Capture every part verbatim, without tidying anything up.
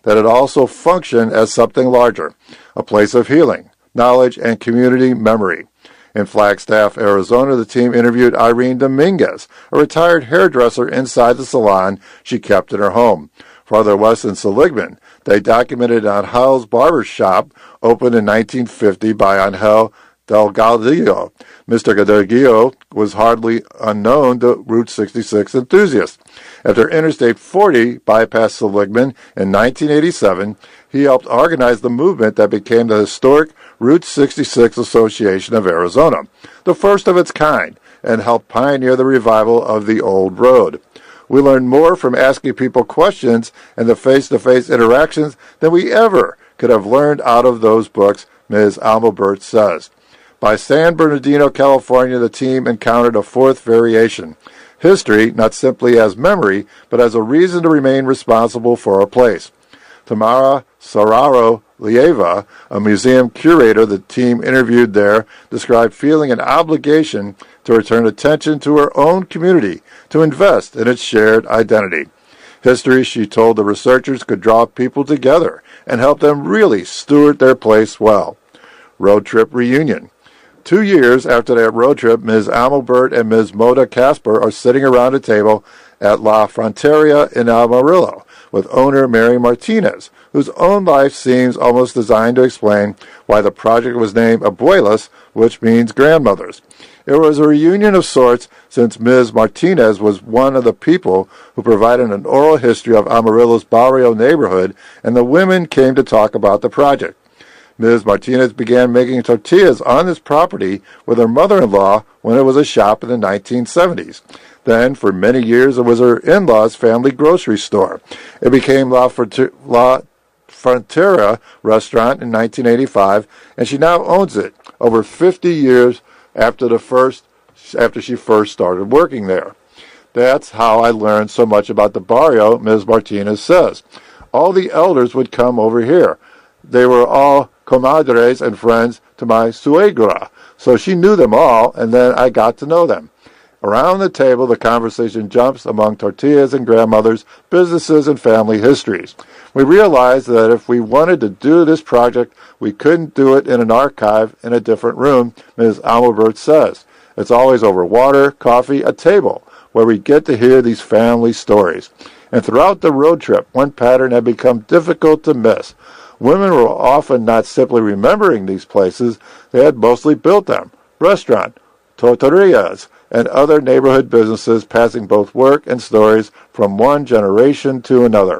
that it also functioned as something larger, a place of healing, knowledge, and community memory. In Flagstaff, Arizona, the team interviewed Irene Dominguez, a retired hairdresser inside the salon she kept in her home. Farther west in Seligman, they documented Angel's barber shop, opened in nineteen fifty by Angel Delgadillo. Mister Delgadillo was hardly unknown to Route sixty-six enthusiasts. After Interstate forty bypassed Seligman in nineteen eighty-seven, he helped organize the movement that became the historic Route sixty-six Association of Arizona, the first of its kind, and helped pioneer the revival of the old road. We learned more from asking people questions and the face-to-face interactions than we ever could have learned out of those books, Miz Amelbert says. By San Bernardino, California, the team encountered a fourth variation. History, not simply as memory, but as a reason to remain responsible for a place. Tamara Sararo Lieva, a museum curator the team interviewed there, described feeling an obligation to return attention to her own community, to invest in its shared identity. History, she told the researchers, could draw people together and help them really steward their place well. Road trip reunion. Two years after that road trip, Miz Amelbert and Miz Moda Casper are sitting around a table at La Fronteria in Amarillo with owner Mary Martinez, whose own life seems almost designed to explain why the project was named Abuelas, which means grandmothers. It was a reunion of sorts since Miz Martinez was one of the people who provided an oral history of Amarillo's barrio neighborhood, and the women came to talk about the project. Miz Martinez began making tortillas on this property with her mother-in-law when it was a shop in the nineteen seventies. Then, for many years, it was her in-laws' family grocery store. It became La, Fronter- La Frontera restaurant in nineteen eighty-five, and she now owns it over fifty years after the first, after she first started working there. That's how I learned so much about the barrio, Miz Martinez says. All the elders would come over here. They were all comadres and friends to my suegra, so she knew them all, and then I got to know them. Around the table, the conversation jumps among tortillas and grandmothers, businesses, and family histories. We realized that if we wanted to do this project, we couldn't do it in an archive in a different room, Miz Amelbert says. It's always over water, coffee, a table, where we get to hear these family stories. And throughout the road trip, one pattern had become difficult to miss. Women were often not simply remembering these places, they had mostly built them. Restaurant, tortillerias, and other neighborhood businesses, passing both work and stories from one generation to another.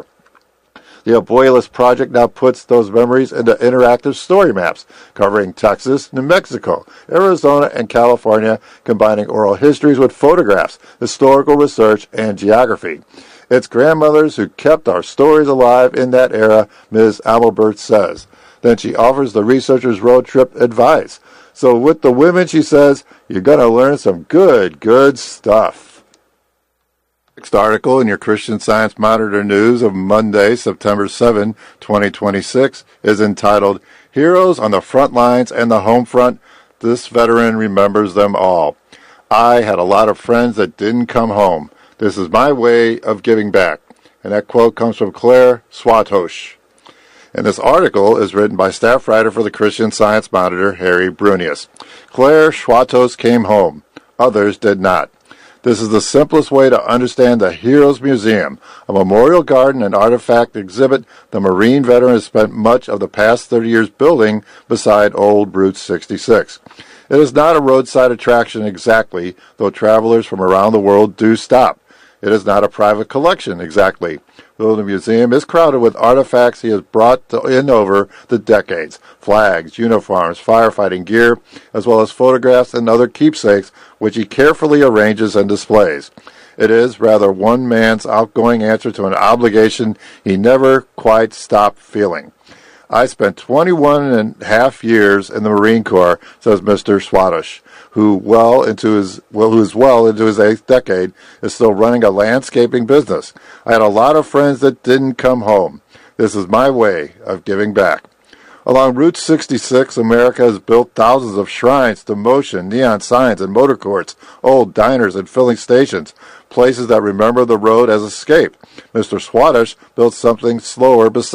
The Abuelas project now puts those memories into interactive story maps, covering Texas, New Mexico, Arizona, and California, combining oral histories with photographs, historical research, and geography. It's grandmothers who kept our stories alive in that era, Miz Amelbert says. Then she offers the researchers road trip advice. So with the women, she says, you're going to learn some good, good stuff. Next article in your Christian Science Monitor News of Monday, September seventh, twenty twenty-six, is entitled, Heroes on the Front Lines and the Home Front. This veteran remembers them all. I had a lot of friends that didn't come home. This is my way of giving back. And that quote comes from Claire Swatosh. And this article is written by staff writer for the Christian Science Monitor, Harry Brunius. Claire Schwatos came home. Others did not. This is the simplest way to understand the Heroes Museum, a memorial garden and artifact exhibit the Marine veteran has spent much of the past thirty years building beside old Route sixty-six. It is not a roadside attraction exactly, though travelers from around the world do stop. It is not a private collection exactly, though the museum is crowded with artifacts he has brought in over the decades, flags, uniforms, firefighting gear, as well as photographs and other keepsakes which he carefully arranges and displays. It is rather one man's outgoing answer to an obligation he never quite stopped feeling. I spent twenty-one and a half years in the Marine Corps, says Mister Swatosh, who well into his well, who is well into his eighth decade, is still running a landscaping business. I had a lot of friends that didn't come home. This is my way of giving back. Along Route sixty-six, America has built thousands of shrines to motion, neon signs, and motor courts, old diners and filling stations, places that remember the road as escape. Mister Swatosh built something slower beside